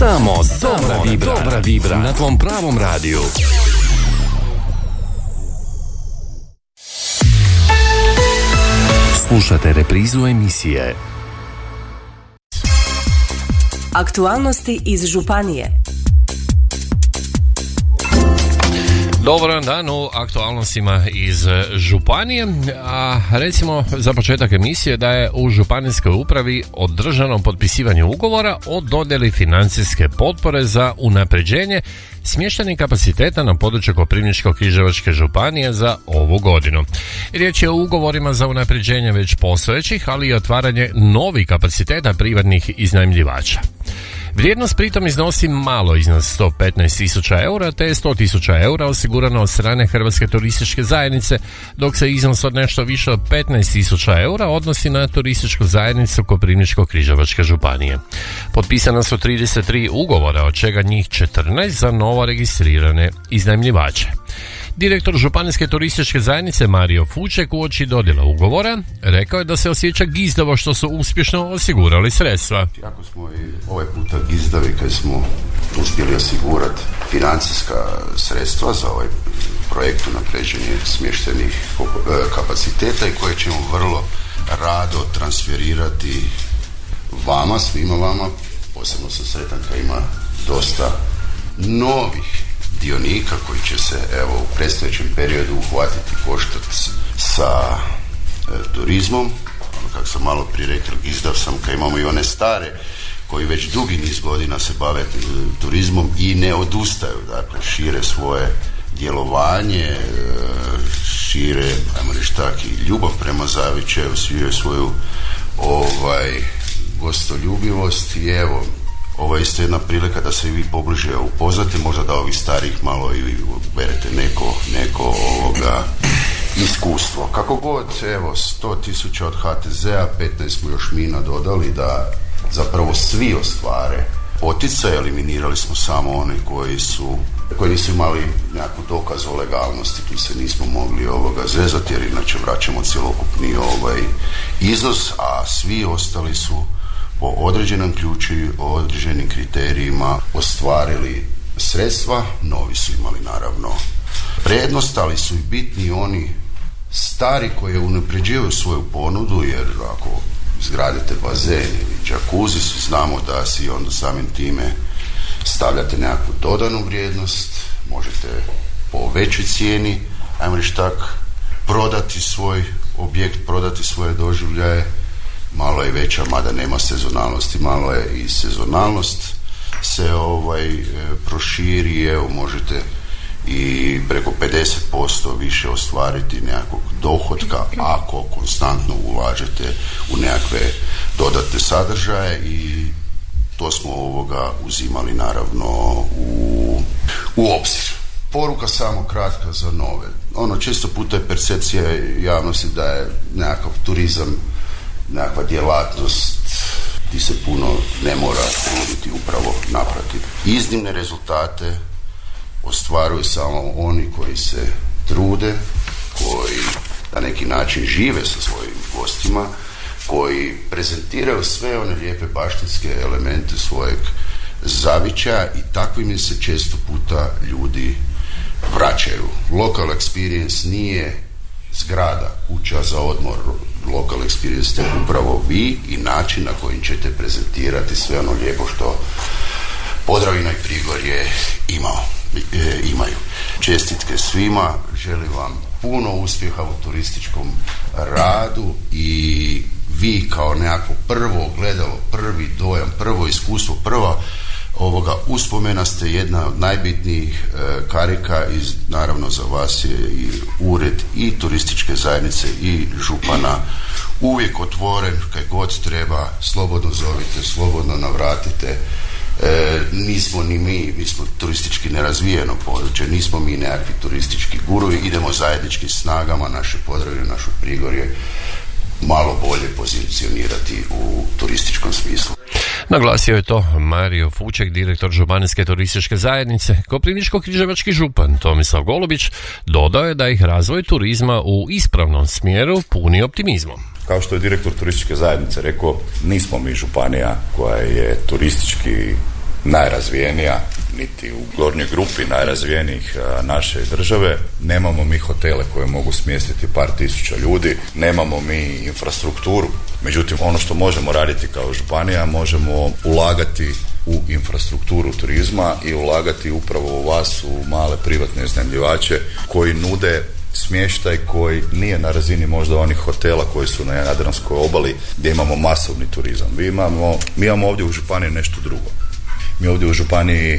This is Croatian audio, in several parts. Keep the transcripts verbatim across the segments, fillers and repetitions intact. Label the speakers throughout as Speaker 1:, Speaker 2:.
Speaker 1: Samo dobra vibra, dobra vibra na tvom pravom radiju. Slušate reprizu emisije
Speaker 2: Aktualnosti iz županije.
Speaker 3: Dobar dan u aktualnostima iz županije, a recimo za početak emisije da je u županijskoj upravi održano potpisivanje ugovora o dodjeli financijske potpore za unapređenje smještajnih kapaciteta na području Koprivničko-križevačke županije za ovu godinu. Riječ je o ugovorima za unapređenje već postojećih, ali i otvaranje novih kapaciteta privatnih iznajmljivača. Vrijednost pritom iznosi malo iznad sto petnaest tisuća eura, te je sto tisuća eura osigurano od strane Hrvatske turističke zajednice, dok se iznos od nešto više od petnaest tisuća eura odnosi na turističku zajednicu Koprivničko-križevačke županije. Potpisana su trideset tri ugovora, od čega njih četrnaest za novo registrirane iznajmljivače. Direktor Županijske turističke zajednice Mario Fuček uoči dodjela ugovora rekao je da se osjeća gizdavo što su uspješno osigurali sredstva.
Speaker 4: Jako smo i ovaj puta gizdavi kad smo uspjeli osigurati financijska sredstva za ovaj projekt unapređenje smještajnih kapaciteta i koje ćemo vrlo rado transferirati vama, svima vama. Posebno sam sretan kad ima dosta novih dionika koji će se evo u predstojećem periodu uhvatiti koštac sa e, turizmom. Ono kako sam malo prije rekao, izdav sam kad imamo i one stare koji već dugi niz godina se bave e, turizmom i ne odustaju, dakle šire svoje djelovanje, e, šire, ajmo reći tak, i ljubav prema Zavičaju, šire svoju ovaj gostoljubivost i evo, ovo je isto jedna prilika da se i vi pobliže upoznate, možda da ovih starih malo i berete neko, neko ovoga iskustvo. Kako god, evo, sto tisuća od ha te zea, petnaest smo još mi nadodali da zapravo svi ostvare poticaj, eliminirali smo samo oni koji su koji nisu imali nekakvu dokaz o legalnosti, tu se nismo mogli ovoga zezati jer inače vraćamo cjelokupni ovaj iznos, a svi ostali su po određenom ključu i određenim kriterijima ostvarili sredstva. Novi su imali naravno prednost, ali su i bitni oni stari koji unapređuju svoju ponudu, jer ako izgradite bazen ili džakuzi, znamo da si onda samim time stavljate nekakvu dodanu vrijednost, možete po većoj cijeni, ajmo reći tak, prodati svoj objekt, prodati svoje doživljaje. Malo je veća, mada nema sezonalnosti, malo je i sezonalnost se ovaj e, proširi, evo možete i preko pedeset posto više ostvariti nekakvog dohotka ako konstantno ulažete u nekakve dodatne sadržaje i to smo ovoga uzimali naravno u, u obzir. Poruka samo kratka za nove. Ono, često puta je percepcija javnosti da je nekakav turizam nekakva djelatnost gdje se puno ne mora truditi, upravo naprotiv. Iznimne rezultate ostvaruju samo oni koji se trude, koji na neki način žive sa svojim gostima, koji prezentiraju sve one lijepe baštinske elemente svojeg Zavičaja i takvim im se često puta ljudi vraćaju. Local experience nije zgrada, kuća za odmor. Local experience ste upravo vi i način na koji ćete prezentirati sve ono lijepo što Podravina i Prigorje imao, e, imaju. Čestitke svima, želim vam puno uspjeha u turističkom radu i vi kao nekako prvo gledalo, prvi dojam, prvo iskustvo, prva ovoga uspomena ste jedna od najbitnijih e, karika i naravno za vas je i ured i turističke zajednice i župana uvijek otvoren, kad god treba, slobodno zovite, slobodno navratite. E, nismo ni mi, mi smo turistički nerazvijeno područje, nismo mi nekakvi turistički gurovi, idemo zajedničkim snagama naše Podravine, našu Prigorje malo bolje pozicionirati u turističkom smislu.
Speaker 3: Naglasio je to Mario Fuček, direktor Županijske turističke zajednice. Koprivničko-križevački župan Tomislav Golubić dodao je da ih razvoj turizma u ispravnom smjeru puni optimizmom.
Speaker 5: Kao što je direktor turističke zajednice rekao, nismo mi županija koja je turistički najrazvijenija, niti u gornjoj grupi najrazvijenijih naše države. Nemamo mi hotele koje mogu smjestiti par tisuća ljudi, nemamo mi infrastrukturu. Međutim, ono što možemo raditi kao županija, možemo ulagati u infrastrukturu turizma i ulagati upravo u vas, u male privatne iznajmljivače koji nude smještaj koji nije na razini možda onih hotela koji su na Jadranskoj obali gdje imamo masovni turizam. Mi imamo, mi imamo ovdje u županiji nešto drugo. Mi ovdje u županiji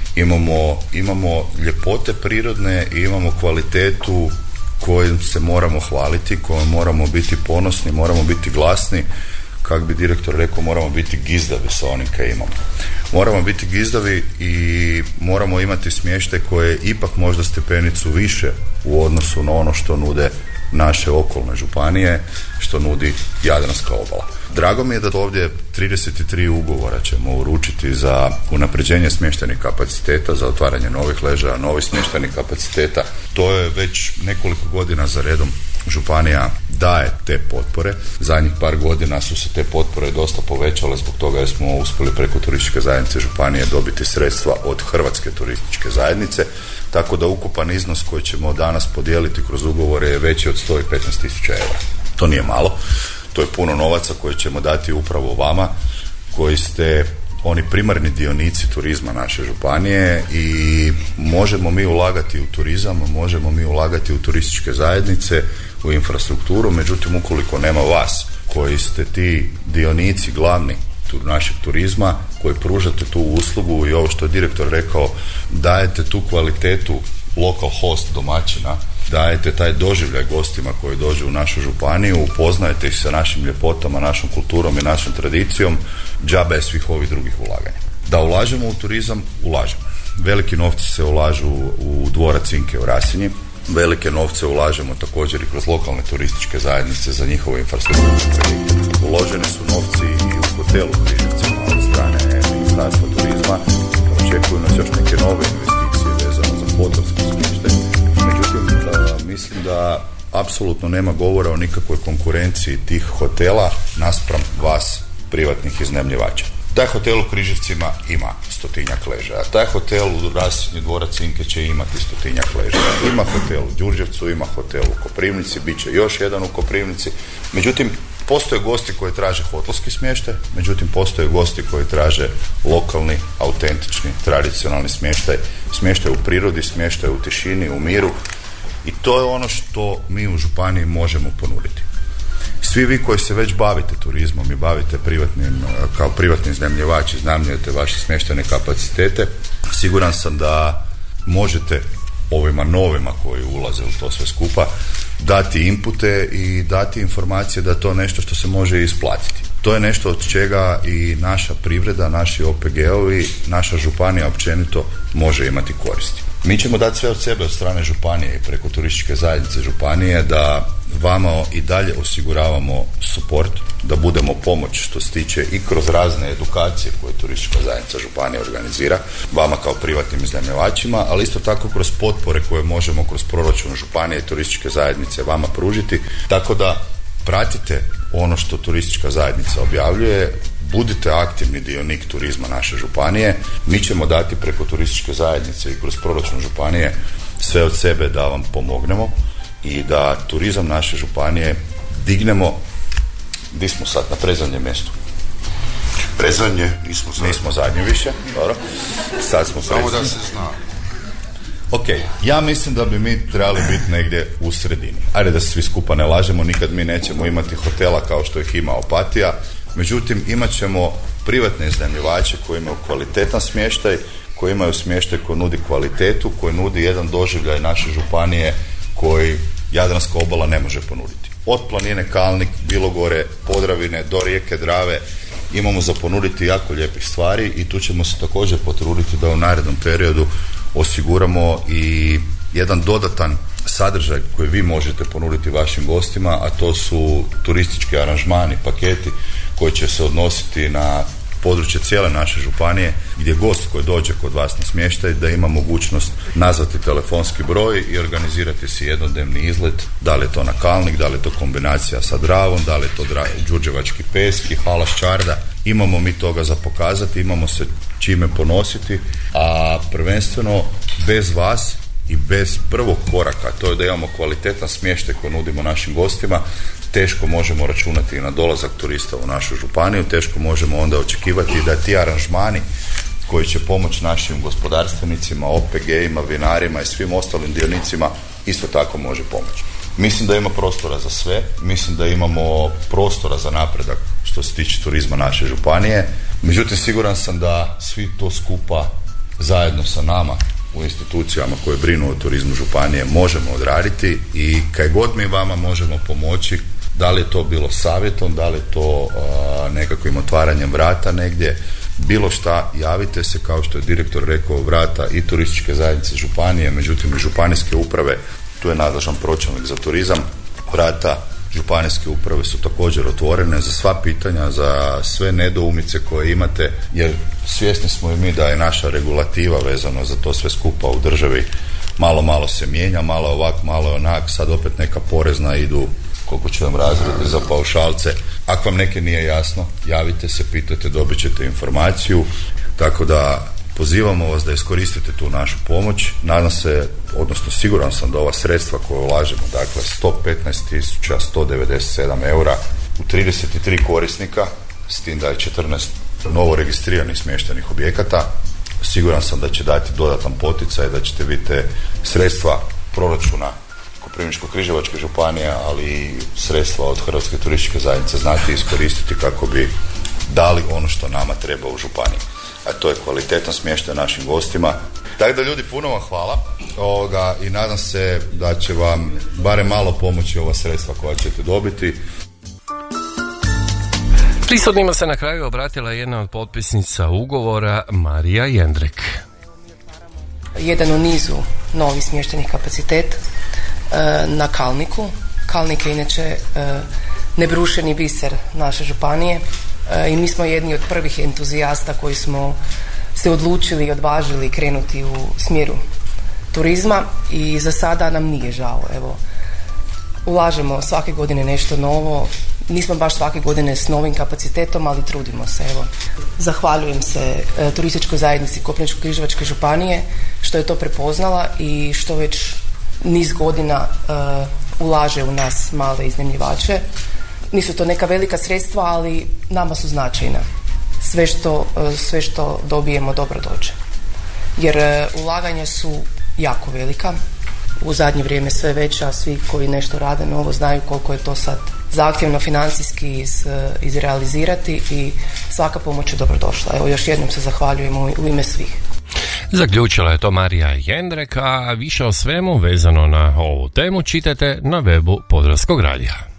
Speaker 5: imamo, imamo ljepote prirodne i imamo kvalitetu kojom se moramo hvaliti, kojom moramo biti ponosni, moramo biti glasni. Kako bi direktor rekao, moramo biti gizdavi sa onim kaj imamo. Moramo biti gizdavi i moramo imati smještaj koje je ipak možda stepenicu više u odnosu na ono što nude naše okolne županije, što nudi Jadranska obala. Drago mi je da ovdje trideset tri ugovora ćemo uručiti za unapređenje smještajnih kapaciteta, za otvaranje novih ležaja, novih smještajnih kapaciteta. To je već nekoliko godina za redom županija daje te potpore. Zadnjih par godina su se te potpore dosta povećale, zbog toga jer smo uspjeli preko turističke zajednice županije dobiti sredstva od Hrvatske turističke zajednice, tako da ukupan iznos koji ćemo danas podijeliti kroz ugovore je veći od sto petnaest tisuća eura. To nije malo, to je puno novaca koje ćemo dati upravo vama, koji ste oni primarni dionici turizma naše županije i možemo mi ulagati u turizam, možemo mi ulagati u turističke zajednice, u infrastrukturu, međutim ukoliko nema vas koji ste ti dionici glavni tu našeg turizma, koji pružate tu uslugu i ovo što je direktor rekao, dajete tu kvalitetu local host domaćina, dajete taj doživljaj gostima koji dođu u našu županiju, upoznajete ih sa našim ljepotama, našom kulturom i našom tradicijom, džabe je svih ovih drugih ulaganja. Da ulažemo u turizam, ulažemo. Veliki novci se ulažu u dvorac Cinke u Rasinji, velike novce ulažemo također i kroz lokalne turističke zajednice za njihovu infrastrukturu. Uloženi su novci i u hotelu Križevcima od strane Ministarstva turizma. Očekuju nas još neke nove investicije vezano za hotelski smještaj. Međutim, mislim da apsolutno nema govora o nikakvoj konkurenciji tih hotela naspram vas, privatnih iznajmljivača. Taj hotel u Križevcima ima stotinjak ležaja, taj hotel u Rasinji dvorac Cinke će imati stotinjak ležaja, ima hotel u Đurđevcu, ima hotel u Koprivnici, bit će još jedan u Koprivnici. Međutim, postoje gosti koji traže hotelski smještaj, međutim postoje gosti koji traže lokalni, autentični, tradicionalni smještaj, smještaj u prirodi, smještaj u tišini, u miru, i to je ono što mi u županiji možemo ponuditi. Svi vi koji se već bavite turizmom i bavite privatnim, kao privatni iznajmljivači, iznajmljujete vaše smještajne kapacitete, siguran sam da možete ovima novima koji ulaze u to sve skupa dati inpute i dati informacije da je to nešto što se može isplatiti. To je nešto od čega i naša privreda, naši O P G-ovi, naša županija općenito može imati koristi. Mi ćemo dati sve od sebe od strane županije i preko turističke zajednice županije da vama i dalje osiguravamo suport, da budemo pomoć što se tiče i kroz razne edukacije koje turistička zajednica županije organizira, vama kao privatnim iznajmljivačima, ali isto tako kroz potpore koje možemo kroz proračun županije i turističke zajednice vama pružiti, tako da pratite ono što turistička zajednica objavljuje, budite aktivni dionik turizma naše županije. Mi ćemo dati preko turističke zajednice i kroz proračun županije sve od sebe da vam pomognemo i da turizam naše županije dignemo. Di smo sad? Na predzadnjem mjestu.
Speaker 4: Predzadnje? Nismo zadnje.
Speaker 5: Nismo zadnji više. Dobro. Sad smo
Speaker 4: samo da se zna.
Speaker 5: Ok, ja mislim da bi mi trebali biti negdje u sredini. Ajde da se svi skupa ne lažemo, nikad mi nećemo imati hotela kao što ih ima Opatija, međutim imat ćemo privatne iznajmljivače koji imaju kvalitetan smještaj, koji imaju smještaj koji nudi kvalitetu, koji nudi jedan doživljaj naše županije koji Jadranska obala ne može ponuditi. Od planine Kalnik, Bilogore, Podravine do rijeke Drave imamo za ponuditi jako lijepih stvari i tu ćemo se također potruditi da u narednom periodu osiguramo i jedan dodatan sadržaj koji vi možete ponuditi vašim gostima, a to su turistički aranžmani, paketi koji će se odnositi na područje cijele naše županije, gdje gost koji dođe kod vas na smještaj da ima mogućnost nazvati telefonski broj i organizirati si jednodnevni izlet, da li je to na Kalnik, da li je to kombinacija sa Dravom, da li je to Dra- Đurđevački peski, Halaš Čarda. imamo mi toga za pokazati, imamo se čime ponositi, a prvenstveno bez vas i bez prvog koraka, to je da imamo kvalitetan smještaj koji nudimo našim gostima, teško možemo računati na dolazak turista u našu županiju, teško možemo onda očekivati da ti aranžmani koji će pomoći našim gospodarstvenicima, O P G-ima, vinarima i svim ostalim dionicima isto tako može pomoći. Mislim da ima prostora za sve, mislim da imamo prostora za napredak što se tiče turizma naše županije, međutim siguran sam da svi to skupa zajedno sa nama u institucijama koje brinu o turizmu županije možemo odraditi i kaj god mi vama možemo pomoći, da li je to bilo savjetom, da li je to a, nekakvim otvaranjem vrata negdje, bilo šta, javite se, kao što je direktor rekao, vrata i turističke zajednice županije, međutim i županijske uprave, tu je nadležan pročelnik za turizam, vrata županijske uprave su također otvorene za sva pitanja, za sve nedoumice koje imate, jer svjesni smo i mi da je naša regulativa vezano za to sve skupa u državi malo malo se mijenja, malo ovak, malo onak, sad opet neka porezna idu, koliko će vam razredi za paušalce. Ako vam neke nije jasno, javite se, pitajte, dobit ćete informaciju, tako da pozivamo vas da iskoristite tu našu pomoć. Nadam se, odnosno siguran sam da ova sredstva koje ulažemo, dakle sto petnaest tisuća sto devedeset sedam eura u trideset tri korisnika, s tim da je četrnaest novo registriranih smještajnih objekata, siguran sam da će dati dodatan poticaj, da ćete vidjeti sredstva proračuna Koprivničko-križevačke županije, ali i sredstva od Hrvatske turističke zajednice znati iskoristiti kako bi dali ono što nama treba u županiji. A to je kvalitetan smještaj našim gostima. Tako da ljudi, puno vam hvala ovoga, i nadam se da će vam barem malo pomoći ova sredstva koja ćete dobiti.
Speaker 3: Prisutnima se na kraju obratila jedna od potpisnica ugovora, Marija Jendrek.
Speaker 6: Jedan u nizu novih smještajnih kapaciteta na Kalniku. Kalnik je inače nebrušeni biser naše županije i mi smo jedni od prvih entuzijasta koji smo se odlučili i odvažili krenuti u smjeru turizma i za sada nam nije žao. Evo, ulažemo svake godine nešto novo, nismo baš svake godine s novim kapacitetom, ali trudimo se. Evo, zahvaljujem se e, turističkoj zajednici Koprivničko-križevačke županije što je to prepoznala i što već niz godina e, ulaže u nas male iznajmljivače. Nisu to neka velika sredstva, ali nama su značajna. Sve što, e, sve što dobijemo dobro dođe. Jer e, ulaganja su jako velika, u zadnje vrijeme sve veća, svi koji nešto rade novo znaju koliko je to sad zahtjevno financijski iz, izrealizirati i svaka pomoć je dobrodošla. Evo, još jednom se zahvaljujem u, u ime svih.
Speaker 3: Zaključila je to Marija Jendrek, a više o svemu vezano na ovu temu čitajte na webu Podravskog radija.